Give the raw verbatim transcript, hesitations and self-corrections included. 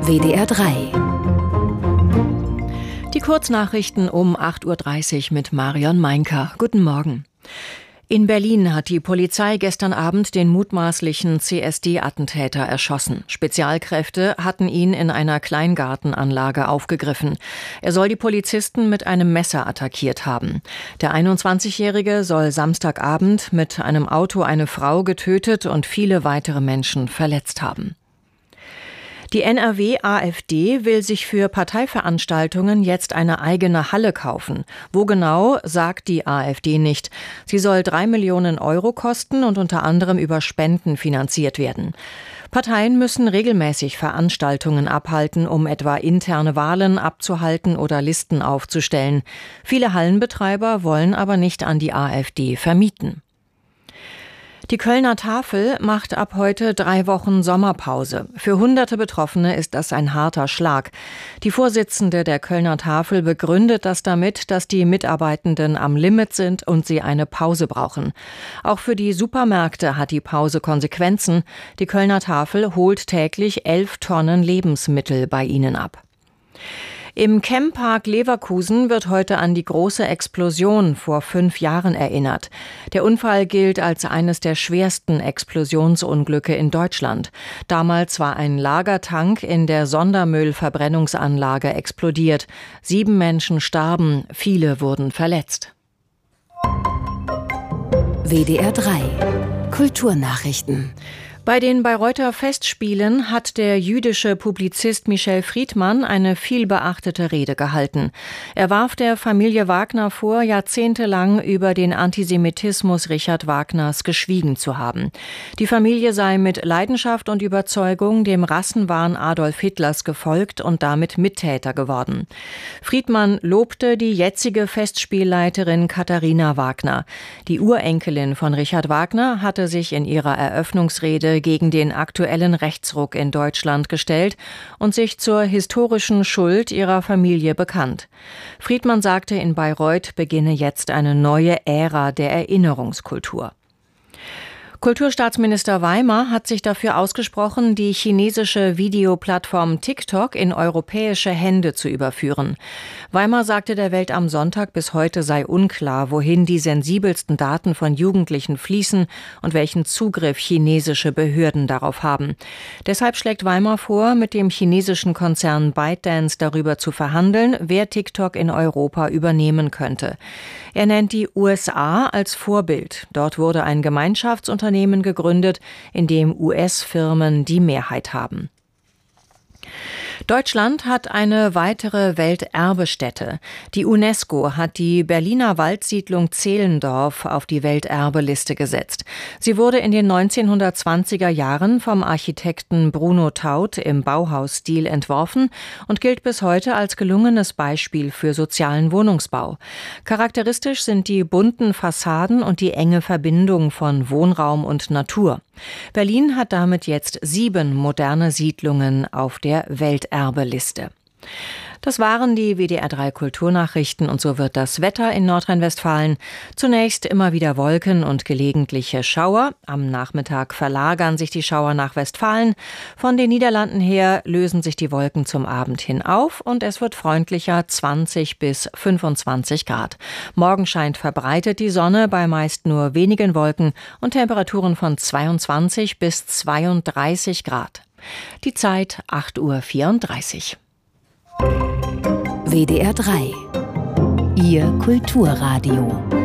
W D R drei. Die Kurznachrichten um acht Uhr dreißig mit Marion Meinker. Guten Morgen. In Berlin hat die Polizei gestern Abend den mutmaßlichen C S D-Attentäter erschossen. Spezialkräfte hatten ihn in einer Kleingartenanlage aufgegriffen. Er soll die Polizisten mit einem Messer attackiert haben. Der einundzwanzigjährige soll Samstagabend mit einem Auto eine Frau getötet und viele weitere Menschen verletzt haben. Die N R W-AfD will sich für Parteiveranstaltungen jetzt eine eigene Halle kaufen. Wo genau, sagt die AfD nicht. Sie soll drei Millionen Euro kosten und unter anderem über Spenden finanziert werden. Parteien müssen regelmäßig Veranstaltungen abhalten, um etwa interne Wahlen abzuhalten oder Listen aufzustellen. Viele Hallenbetreiber wollen aber nicht an die AfD vermieten. Die Kölner Tafel macht ab heute drei Wochen Sommerpause. Für hunderte Betroffene ist das ein harter Schlag. Die Vorsitzende der Kölner Tafel begründet das damit, dass die Mitarbeitenden am Limit sind und sie eine Pause brauchen. Auch für die Supermärkte hat die Pause Konsequenzen. Die Kölner Tafel holt täglich elf Tonnen Lebensmittel bei ihnen ab. Im Chempark Leverkusen wird heute an die große Explosion vor fünf Jahren erinnert. Der Unfall gilt als eines der schwersten Explosionsunglücke in Deutschland. Damals war ein Lagertank in der Sondermüllverbrennungsanlage explodiert. Sieben Menschen starben, viele wurden verletzt. W D R drei. Kulturnachrichten. Bei den Bayreuther Festspielen hat der jüdische Publizist Michel Friedmann eine vielbeachtete Rede gehalten. Er warf der Familie Wagner vor, jahrzehntelang über den Antisemitismus Richard Wagners geschwiegen zu haben. Die Familie sei mit Leidenschaft und Überzeugung dem Rassenwahn Adolf Hitlers gefolgt und damit Mittäter geworden. Friedmann lobte die jetzige Festspielleiterin Katharina Wagner. Die Urenkelin von Richard Wagner hatte sich in ihrer Eröffnungsrede gegen den aktuellen Rechtsruck in Deutschland gestellt und sich zur historischen Schuld ihrer Familie bekannt. Friedmann sagte, in Bayreuth beginne jetzt eine neue Ära der Erinnerungskultur. Kulturstaatsminister Weimer hat sich dafür ausgesprochen, die chinesische Videoplattform TikTok in europäische Hände zu überführen. Weimer sagte der Welt am Sonntag, bis heute sei unklar, wohin die sensibelsten Daten von Jugendlichen fließen und welchen Zugriff chinesische Behörden darauf haben. Deshalb schlägt Weimer vor, mit dem chinesischen Konzern ByteDance darüber zu verhandeln, wer TikTok in Europa übernehmen könnte. Er nennt die U S A als Vorbild. Dort wurde ein Gemeinschaftsunternehmen gegründet, in dem U S-Firmen die Mehrheit haben. Deutschland hat eine weitere Welterbestätte. Die UNESCO hat die Berliner Waldsiedlung Zehlendorf auf die Welterbeliste gesetzt. Sie wurde in den neunzehnhundertzwanziger Jahren vom Architekten Bruno Taut im Bauhausstil entworfen und gilt bis heute als gelungenes Beispiel für sozialen Wohnungsbau. Charakteristisch sind die bunten Fassaden und die enge Verbindung von Wohnraum und Natur. Berlin hat damit jetzt sieben moderne Siedlungen auf der Welterbeliste. Das waren die W D R drei Kulturnachrichten und so wird das Wetter in Nordrhein-Westfalen. Zunächst immer wieder Wolken und gelegentliche Schauer. Am Nachmittag verlagern sich die Schauer nach Westfalen. Von den Niederlanden her lösen sich die Wolken zum Abend hin auf und es wird freundlicher, zwanzig bis fünfundzwanzig Grad. Morgen scheint verbreitet die Sonne bei meist nur wenigen Wolken und Temperaturen von zweiundzwanzig bis zweiunddreißig Grad. Die Zeit acht Uhr vierunddreißig. W D R drei. Ihr Kulturradio.